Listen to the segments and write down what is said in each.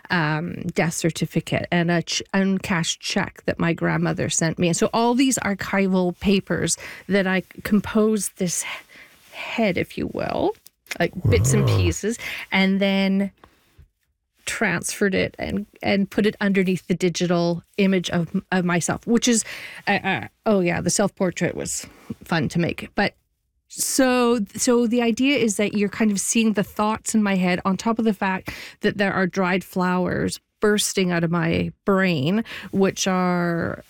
death certificate and a uncashed check that my grandmother sent me. And so all these archival papers that I composed this head, if you will, like bits and pieces, and then transferred it and put it underneath the digital image of myself, which is, the self-portrait was fun to make. But so the idea is that you're kind of seeing the thoughts in my head on top of the fact that there are dried flowers bursting out of my brain, which are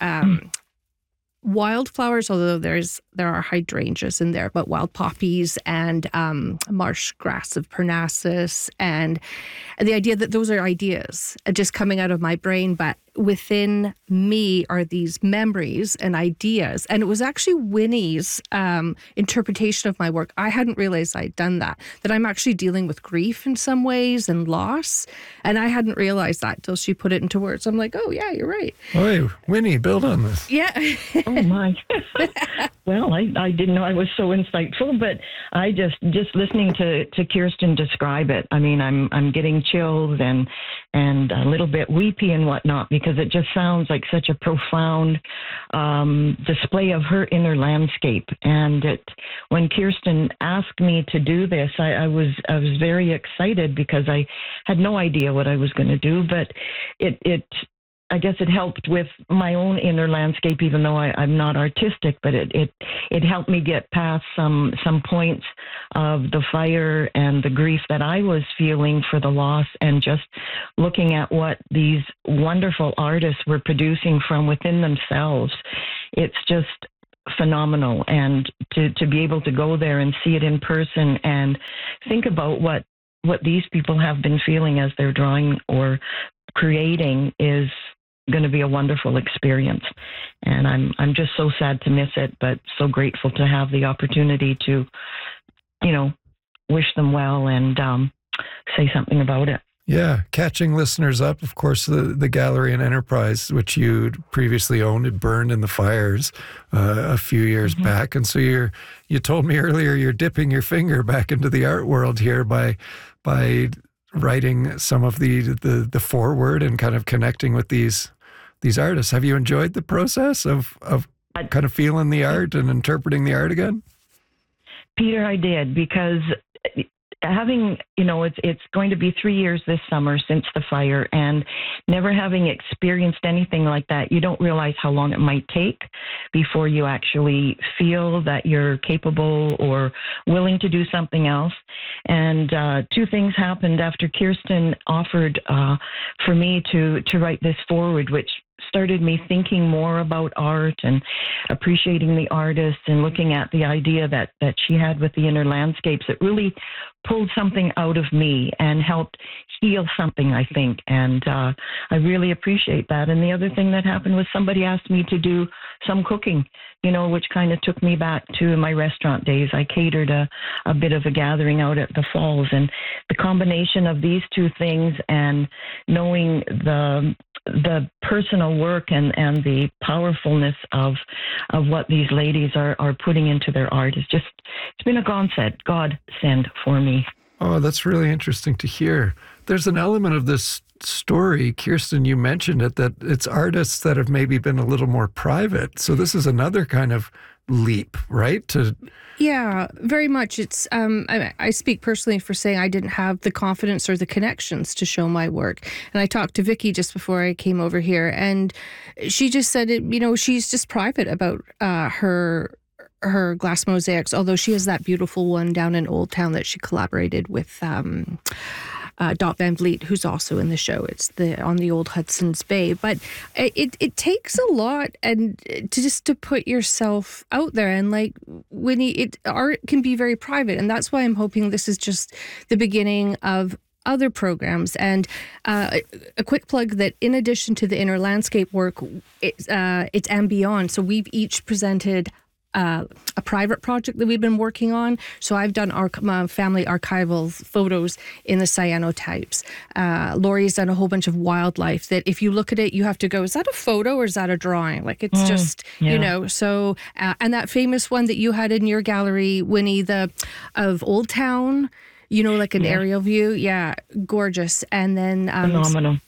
wildflowers, although there are hydrangeas in there, but wild poppies and marsh grass of Parnassus, and the idea that those are ideas just coming out of my brain, but within me are these memories and ideas. And it was actually Winnie's interpretation of my work. I hadn't realized I'd done that I'm actually dealing with grief in some ways and loss. And I hadn't realized that till she put it into words. I'm like, oh yeah, you're right. Oh, Winnie, build on this. Yeah. Oh my. Well, I didn't know I was so insightful, but I just listening to Kirsten describe it. I mean, I'm getting chills and a little bit weepy and whatnot, because it just sounds like such a profound display of her inner landscape. And when Kirsten asked me to do this, I was very excited because I had no idea what I was going to do, but I guess it helped with my own inner landscape, even though I'm not artistic, but it helped me get past some points of the fire and the grief that I was feeling for the loss, and just looking at what these wonderful artists were producing from within themselves. It's just phenomenal. And to be able to go there and see it in person and think about what these people have been feeling as they're drawing or creating is going to be a wonderful experience. And I'm just so sad to miss it, but so grateful to have the opportunity to, wish them well and say something about it. Yeah, catching listeners up, of course, the Gallery and Enterprise, which you previously owned, it burned in the fires a few years back. And so you told me earlier you're dipping your finger back into the art world here by writing some of the foreword and kind of connecting with these artists. Have you enjoyed the process of kind of feeling the art and interpreting the art again? Peter, I did, because having, it's going to be 3 years this summer since the fire, and never having experienced anything like that, you don't realize how long it might take before you actually feel that you're capable or willing to do something else. And two things happened after Kirsten offered for me to write this forward, which started me thinking more about art and appreciating the artists and looking at the idea that she had with the inner landscapes. It really pulled something out of me and helped heal something, I think. And I really appreciate that. And the other thing that happened was somebody asked me to do some cooking, which kind of took me back to my restaurant days. I catered a bit of a gathering out at the Falls. And the combination of these two things and knowing the personal work and the powerfulness of what these ladies are putting into their art is just, it's been a godsend for me. Oh, that's really interesting to hear. There's an element of this story, Kirsten, you mentioned it, that it's artists that have maybe been a little more private. So this is another kind of leap, right? Yeah, very much. It's I speak personally for saying I didn't have the confidence or the connections to show my work. And I talked to Vicky just before I came over here, and she just said, she's just private about her glass mosaics, although she has that beautiful one down in Old Town that she collaborated with Dot Van Vliet, who's also in the show. It's on the old Hudson's Bay. But it takes a lot and to put yourself out there. And like Winnie, art can be very private. And that's why I'm hoping this is just the beginning of other programs. And a quick plug that in addition to the inner landscape work, it's and beyond. So we've each presented a private project that we've been working on. So I've done our family archival photos in the cyanotypes. Laurie's done a whole bunch of wildlife that if you look at it, you have to go, is that a photo or is that a drawing? Like it's just, so, and that famous one that you had in your gallery, Winnie, of Old Town, like an aerial view. Yeah, gorgeous. And then phenomenal.